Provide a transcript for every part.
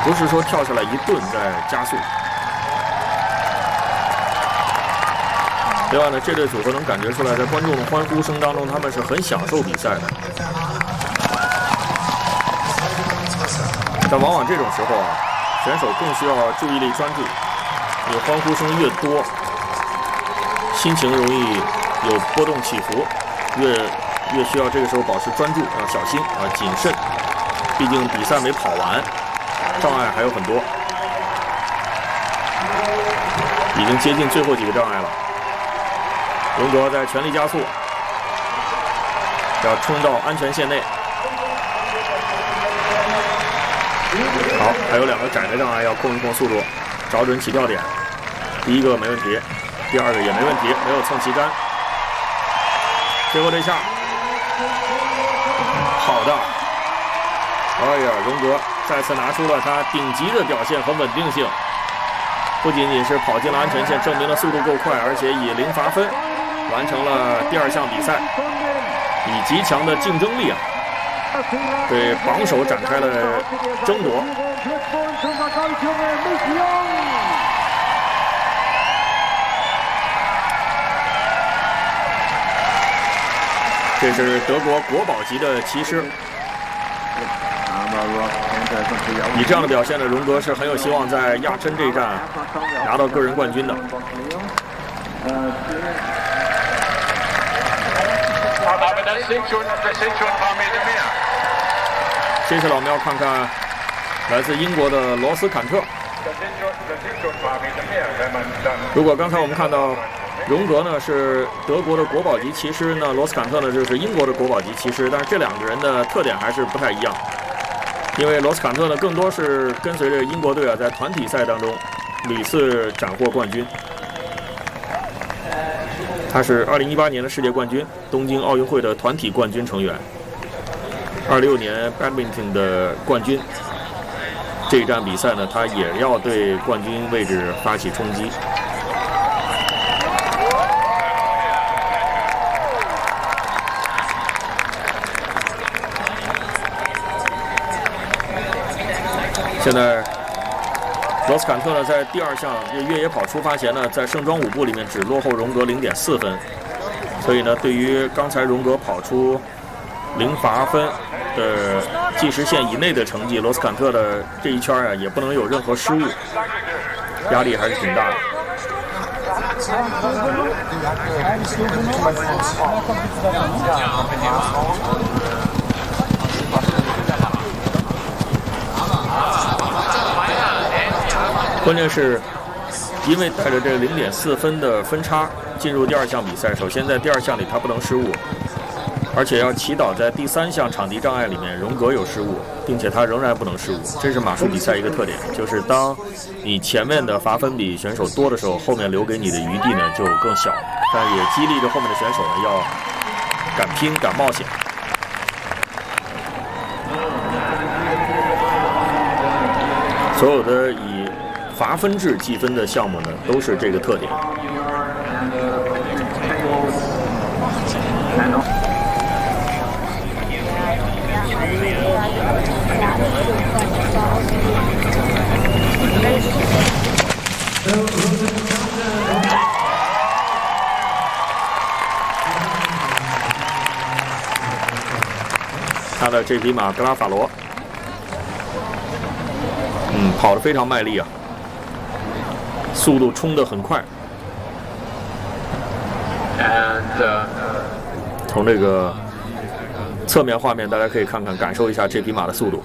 不是说跳下来一顿再加速。另外呢，这对组合能感觉出来，在观众的欢呼声当中，他们是很享受比赛的。但往往这种时候啊，选手更需要注意力专注。你欢呼声越多，心情容易有波动起伏，越需要这个时候保持专注啊，小心啊，谨慎。毕竟比赛没跑完，障碍还有很多，已经接近最后几个障碍了。荣格在全力加速，要冲到安全线内。好，还有2个窄的障碍要控一控速度，找准起跳点。第一个没问题，第二个也没问题，没有蹭旗杆。最后这下，好的！哎呀，荣格再次拿出了他顶级的表现和稳定性，不仅仅是跑进了安全线，证明了速度够快，而且以0罚分完成了第2项比赛，以极强的竞争力啊，对榜首展开了争夺。这是德国国宝级的骑师，以这样的表现呢，荣格是很有希望在亚琛这一站拿到个人冠军的。接下来我们要看看来自英国的罗斯坎特。如果刚才我们看到荣格呢是德国的国宝级骑师呢，罗斯坎特呢就是英国的国宝级骑师，但是这2个人的特点还是不太一样。因为罗斯坎特呢更多是跟随着英国队啊在团体赛当中屡次斩获冠军。他是2018年的世界冠军，东京奥运会的团体冠军成员，26年 Badminton 的冠军。这一站比赛呢，他也要对冠军位置发起冲击。现在，罗斯坎特呢在第2项越野跑出发前呢，在盛装舞步里面只落后荣格0.4分，所以呢，对于刚才荣格跑出0罚分的计时线以内的成绩，罗斯坎特的这一圈啊也不能有任何失误，压力还是挺大的。关键是，因为带着这0.4分的分差进入第2项比赛，首先在第2项里他不能失误，而且要祈祷在第3项场地障碍里面荣格有失误，并且他仍然不能失误。这是马术比赛一个特点，就是当你前面的罚分比选手多的时候，后面留给你的余地呢就更小，但也激励着后面的选手呢要敢拼敢冒险。所有的以罚分制计分的项目呢，都是这个特点。他的这匹马格拉法罗，跑得非常卖力啊，速度冲得很快。从这个侧面画面，大家可以看看，感受一下这匹马的速度。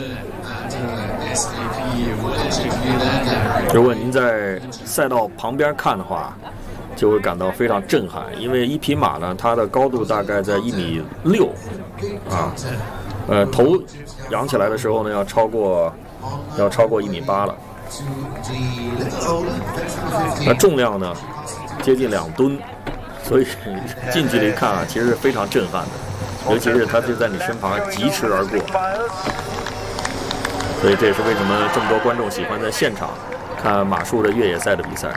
如果您在赛道旁边看的话，就会感到非常震撼，因为一匹马呢，它的高度大概在1.6米啊，头扬起来的时候呢，要超过1.8米了。那重量呢，接近2吨，所以近距离看啊，其实是非常震撼的，尤其是它就在你身旁疾驰而过。所以这也是为什么这么多观众喜欢在现场看马术的越野赛的比赛。